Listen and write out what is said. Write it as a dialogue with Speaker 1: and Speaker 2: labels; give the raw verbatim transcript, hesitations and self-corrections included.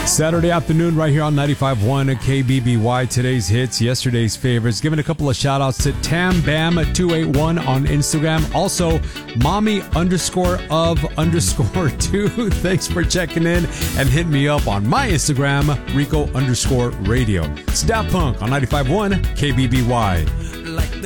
Speaker 1: Saturday afternoon right here on ninety-five point one K B B Y. Today's hits, yesterday's favorites. Giving a couple of shout outs to Tam Bam two eight one on Instagram. Also, mommy underscore of underscore two. Thanks for checking in and hit me up on my Instagram, Rico underscore radio. It's Daft Punk on ninety-five point one K B B Y.